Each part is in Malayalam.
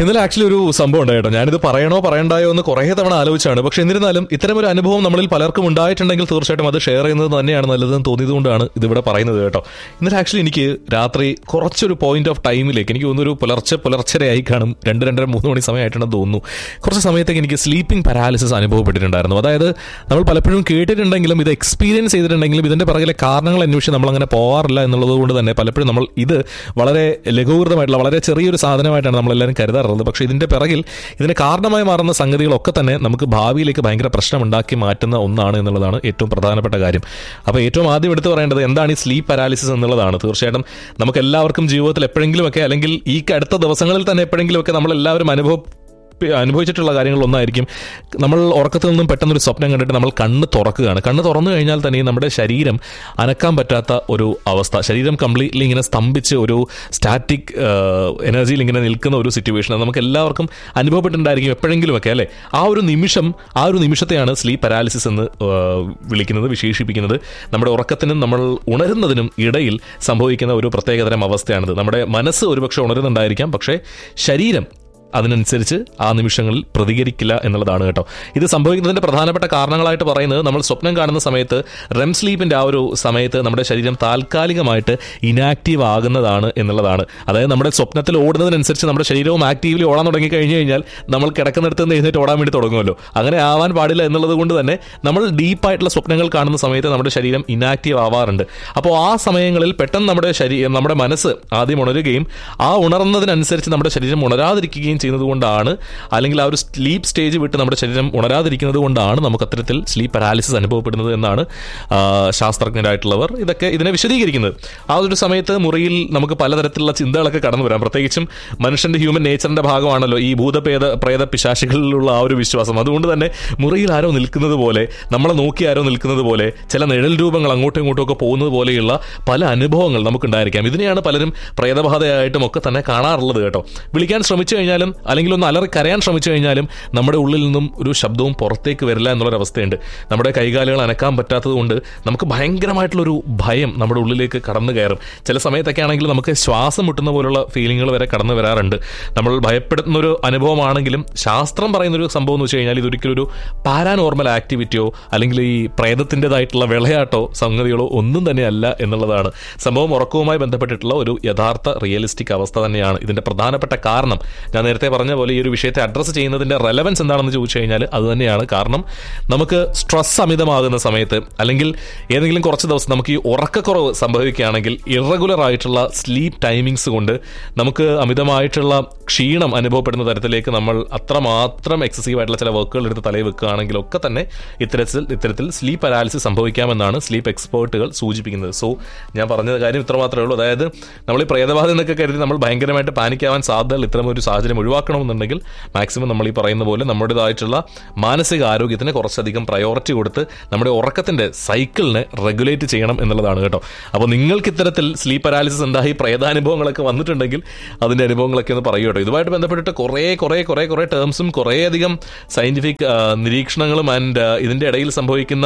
ഇന്നലെ ആക്ച്വലി ഒരു സംഭവം ഉണ്ടായിട്ടോ. ഞാനിത് പറയണോ പറയണ്ടായോ എന്ന് കുറേ തവണ ആലോചിച്ചാണ്. പക്ഷെ എന്നിരുന്നാലും ഇത്തരമൊരു അനുഭവം നമ്മളിൽ പലർക്കും ഉണ്ടായിട്ടുണ്ടെങ്കിൽ തീർച്ചയായിട്ടും അത് ഷെയർ ചെയ്യുന്നത് തന്നെയാണ് നല്ലതെന്ന് തോന്നിയതുകൊണ്ടാണ് ഇതിവിടെ പറയുന്നത് കേട്ടോ. ഇന്നലെ ആക്ച്വലി എനിക്ക് രാത്രി കുറച്ചൊരു പോയിന്റ് ഓഫ് ടൈമിലേക്ക്, എനിക്ക് തോന്നുന്നു ഒരു പുലർച്ചെയായി കാണും, 2-2:30 മണി സമയമായിട്ടുണ്ടെന്ന് തോന്നുന്നു. കുറച്ച് സമയത്തേക്ക് എനിക്ക് സ്ലീപ്പിംഗ് പാരാലിസിസ് അനുഭവപ്പെട്ടിട്ടുണ്ടായിരുന്നു. അതായത് നമ്മൾ പലപ്പോഴും കേട്ടിട്ടുണ്ടെങ്കിലും ഇത് എക്സ്പീരിയൻസ് ചെയ്തിട്ടുണ്ടെങ്കിലും ഇതിന്റെ പിറകിലെ കാരണങ്ങൾ അന്വേഷിച്ച് നമ്മളങ്ങനെ പോകാറില്ല എന്നുള്ളത് കൊണ്ട് തന്നെ പലപ്പോഴും നമ്മൾ ഇത് വളരെ ലഘൂകൃതമായിട്ടുള്ള വളരെ ചെറിയൊരു സാധനമായിട്ടാണ് നമ്മളെല്ലാവരും കരുതാറുള്ളത്. പക്ഷേ ഇതിന്റെ പിറകിൽ ഇതിന് കാരണമായി മാറുന്ന സംഗതികളൊക്കെ തന്നെ നമുക്ക് ഭാവിയിലേക്ക് ഭയങ്കര പ്രശ്നമുണ്ടാക്കി മാറ്റുന്ന ഒന്നാണ് എന്നുള്ളതാണ് ഏറ്റവും പ്രധാനപ്പെട്ട കാര്യം. അപ്പോൾ ഏറ്റവും ആദ്യം എടുത്തു പറയേണ്ടത് എന്താണ് ഈ സ്ലീപ്പ് പാരാലിസിസ് എന്നുള്ളതാണ്. തീർച്ചയായിട്ടും നമുക്ക് എല്ലാവർക്കും ജീവിതത്തിൽ എപ്പോഴെങ്കിലുമൊക്കെ, അല്ലെങ്കിൽ ഈ അടുത്ത ദിവസങ്ങളിൽ തന്നെ എപ്പോഴെങ്കിലുമൊക്കെ നമ്മളെല്ലാവരും അനുഭവിച്ചിട്ടുള്ള കാര്യങ്ങളൊന്നായിരിക്കും, നമ്മൾ ഉറക്കത്തിൽ നിന്നും പെട്ടെന്നൊരു സ്വപ്നം കണ്ടിട്ട് നമ്മൾ കണ്ണ് തുറക്കുകയാണ്. കണ്ണ് തുറന്നു കഴിഞ്ഞാൽ തന്നെ നമ്മുടെ ശരീരം അനക്കാൻ പറ്റാത്ത ഒരു അവസ്ഥ, ശരീരം കംപ്ലീറ്റ്ലി ഇങ്ങനെ സ്തംഭിച്ച് ഒരു സ്റ്റാറ്റിക് എനർജിയിൽ ഇങ്ങനെ നിൽക്കുന്ന ഒരു സിറ്റുവേഷൻ നമുക്ക് എല്ലാവർക്കും അനുഭവപ്പെട്ടിട്ടുണ്ടായിരിക്കും എപ്പോഴെങ്കിലുമൊക്കെ, അല്ലേ? ആ ഒരു നിമിഷത്തെയാണ് സ്ലീപ്പ് പാരാലിസിസ് എന്ന് വിളിക്കുന്നത്, വിശേഷിപ്പിക്കുന്നത്. നമ്മുടെ ഉറക്കത്തിനും നമ്മൾ ഉണരുന്നതിനും ഇടയിൽ സംഭവിക്കുന്ന ഒരു പ്രത്യേകതരം അവസ്ഥയാണിത്. നമ്മുടെ മനസ്സ് ഒരുപക്ഷെ ഉണരുന്നുണ്ടായിരിക്കാം, പക്ഷേ ശരീരം അതിനനുസരിച്ച് ആ നിമിഷങ്ങളിൽ പ്രതികരിക്കില്ല എന്നുള്ളതാണ് കേട്ടോ. ഇത് സംഭവിക്കുന്നതിന്റെ പ്രധാനപ്പെട്ട കാരണങ്ങളായിട്ട് പറയുന്നത്, നമ്മൾ സ്വപ്നം കാണുന്ന സമയത്ത് റെം സ്ലീപ്പിന്റെ ആ ഒരു സമയത്ത് നമ്മുടെ ശരീരം താൽക്കാലികമായിട്ട് ഇനാക്റ്റീവ് ആകുന്നതാണ് എന്നുള്ളതാണ്. അതായത് നമ്മുടെ സ്വപ്നത്തിൽ ഓടുന്നതിനനുസരിച്ച് നമ്മുടെ ശരീരവും ആക്റ്റീവ്ലി ഓടാൻ തുടങ്ങി കഴിഞ്ഞു കഴിഞ്ഞാൽ നമ്മൾ കിടക്കുന്നിടത്ത് നിന്ന് എഴുന്നേറ്റ് ഓടാൻ വേണ്ടി തുടങ്ങുമല്ലോ. അങ്ങനെ ആവാൻ പാടില്ല എന്നുള്ളത് കൊണ്ട് തന്നെ നമ്മൾ ഡീപ്പായിട്ടുള്ള സ്വപ്നങ്ങൾ കാണുന്ന സമയത്ത് നമ്മുടെ ശരീരം ഇനാക്റ്റീവ് ആവാറുണ്ട്. അപ്പോൾ ആ സമയങ്ങളിൽ പെട്ടെന്ന് നമ്മുടെ മനസ്സ് ആദ്യം ഉണരുകയും ആ ഉണർന്നതിനനുസരിച്ച് നമ്മുടെ ശരീരം ഉണരാതിരിക്കുകയും ചെയ്യുന്നത് കൊണ്ടാണ്, അല്ലെങ്കിൽ ആ ഒരു സ്ലീപ്പ് സ്റ്റേജ് വിട്ട് നമ്മുടെ ശരീരം ഉണരാതിരിക്കുന്നത് കൊണ്ടാണ് നമുക്ക് അത്തരത്തിൽ സ്ലീപ്പ് പാരാലിസിസ് അനുഭവപ്പെടുന്നത് എന്നാണ് ശാസ്ത്രജ്ഞരായിട്ടുള്ളവർ ഇതിനെ വിശദീകരിക്കുന്നത്. ആ ഒരു സമയത്ത് മുറിയിൽ നമുക്ക് പലതരത്തിലുള്ള ചിന്തകളൊക്കെ കടന്നു വരാം. പ്രത്യേകിച്ചും മനുഷ്യന്റെ ഹ്യൂമൻ നേച്ചറിന്റെ ഭാഗമാണല്ലോ ഈ പ്രേത പിശാചികളിലുള്ള ആ ഒരു വിശ്വാസം. അതുകൊണ്ട് തന്നെ മുറിയിൽ ആരോ നിൽക്കുന്നത് പോലെ, നമ്മളെ നോക്കി ആരോ നിൽക്കുന്നത് പോലെ, ചില നിഴൽ രൂപങ്ങൾ അങ്ങോട്ടും ഇങ്ങോട്ടും ഒക്കെ പോകുന്നത് പോലെയുള്ള പല അനുഭവങ്ങൾ നമുക്കുണ്ടായിരിക്കാം. ഇതിനെയാണ് പലരും പ്രേതബാധയായിട്ടും ഒക്കെ തന്നെ കാണാറുള്ളത് കേട്ടോ. വിളിക്കാൻ ശ്രമിച്ചു കഴിഞ്ഞാലും അല്ലെങ്കിൽ ഒന്ന് അലറി കരയാൻ ശ്രമിച്ചു കഴിഞ്ഞാലും നമ്മുടെ ഉള്ളിൽ നിന്നും ഒരു ശബ്ദവും പുറത്തേക്ക് വരില്ല എന്നുള്ളൊരവസ്ഥയുണ്ട്. നമ്മുടെ കൈകാലുകൾ അനക്കാൻ പറ്റാത്തത് കൊണ്ട് നമുക്ക് ഭയങ്കരമായിട്ടുള്ളൊരു ഭയം നമ്മുടെ ഉള്ളിലേക്ക് കടന്നു കയറും. ചില സമയത്തൊക്കെ ആണെങ്കിൽ നമുക്ക് ശ്വാസം മുട്ടുന്ന പോലുള്ള ഫീലിങ്ങുകൾ വരെ കടന്നു വരാറുണ്ട്. നമ്മൾ ഭയപ്പെടുന്നൊരു അനുഭവമാണെങ്കിലും ശാസ്ത്രം പറയുന്നൊരു സംഭവം എന്ന് വെച്ച് കഴിഞ്ഞാൽ ഇതൊരിക്കലും ഒരു പാരാനോർമൽ ആക്ടിവിറ്റിയോ അല്ലെങ്കിൽ ഈ പ്രേതത്തിൻ്റെതായിട്ടുള്ള വിളയാട്ടോ സംഗതികളോ ഒന്നും തന്നെ അല്ല എന്നുള്ളതാണ്. സംഭവം ഉറക്കവുമായി ബന്ധപ്പെട്ടിട്ടുള്ള ഒരു യഥാർത്ഥ റിയലിസ്റ്റിക് അവസ്ഥ തന്നെയാണ്. ഇതിന്റെ പ്രധാനപ്പെട്ട കാരണം ഞാൻ നേരത്തെ പറഞ്ഞ പോലെ ഈ ഒരു വിഷയത്തെ അഡ്രസ്സ് ചെയ്യുന്നതിന്റെ റെലവൻസ് എന്താണെന്ന് ചോദിച്ചു കഴിഞ്ഞാൽ അത് തന്നെയാണ്. കാരണം നമുക്ക് സ്ട്രെസ് അമിതമാകുന്ന സമയത്ത്, അല്ലെങ്കിൽ ഏതെങ്കിലും കുറച്ച് ദിവസം നമുക്ക് ഈ ഉറക്കക്കുറവ് സംഭവിക്കുകയാണെങ്കിൽ, ഇറഗുലർ ആയിട്ടുള്ള സ്ലീപ്പ് ടൈമിങ്സ് കൊണ്ട് നമുക്ക് അമിതമായിട്ടുള്ള ക്ഷീണം അനുഭവപ്പെടുന്ന തരത്തിലേക്ക് നമ്മൾ അത്രമാത്രം എക്സസീവ് ആയിട്ടുള്ള ചില വർക്കുകൾ എടുത്ത് തലയിൽ വെക്കുകയാണെങ്കിലൊക്കെ തന്നെ ഇത്തരത്തിൽ സ്ലീപ്പ് പാരാലിസിസ് സംഭവിക്കാമെന്നാണ് സ്ലീപ്പ് എക്സ്പേർട്ടുകൾ സൂചിപ്പിക്കുന്നത്. സോ ഞാൻ പറഞ്ഞ കാര്യം ഇത്ര മാത്രമേ ഉള്ളൂ. അതായത് നമ്മൾ ഈ പ്രേതബാധ എന്നൊക്കെ കരുതി നമ്മൾ ഭയങ്കരമായിട്ട് പാനിക്കാവാൻ സാധ്യതയുള്ള ഇത്തരം ഒരു സാഹചര്യം ഒഴിവാക്കണമെന്നുണ്ടെങ്കിൽ മാക്സിമം നമ്മൾ ഈ പറയുന്ന പോലെ നമ്മുടേതായിട്ടുള്ള മാനസിക ആരോഗ്യത്തിന് കുറച്ചധികം പ്രയോറിറ്റി കൊടുത്ത് നമ്മുടെ ഉറക്കത്തിന്റെ സൈക്കിളിനെ റെഗുലേറ്റ് ചെയ്യണം എന്നുള്ളതാണ് കേട്ടോ. അപ്പോൾ നിങ്ങൾക്ക് ഇത്തരത്തിൽ സ്ലീപ്പ് പാരാലിസിസ് ഉണ്ടായി പ്രേതാനുഭവങ്ങളൊക്കെ വന്നിട്ടുണ്ടെങ്കിൽ അതിന്റെ അനുഭവങ്ങളൊക്കെ ഒന്ന് പറയൂ കേട്ടോ. ഇതുമായിട്ട് ബന്ധപ്പെട്ടിട്ട് കുറേ ടേംസും കുറേയധികം സയന്റിഫിക് നിരീക്ഷണങ്ങളും ആൻഡ് ഇതിന്റെ ഇടയിൽ സംഭവിക്കുന്ന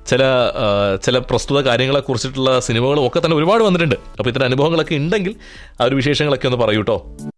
ചില പ്രസ്തുത കാര്യങ്ങളെ കുറിച്ചിട്ടുള്ള സിനിമകളും ഒക്കെ തന്നെ ഒരുപാട് വന്നിട്ടുണ്ട്. അപ്പോൾ ഇത്തരം അനുഭവങ്ങളൊക്കെ ഉണ്ടെങ്കിൽ ആ ഒരു വിശേഷങ്ങളൊക്കെ ഒന്ന് പറയൂ കേട്ടോ.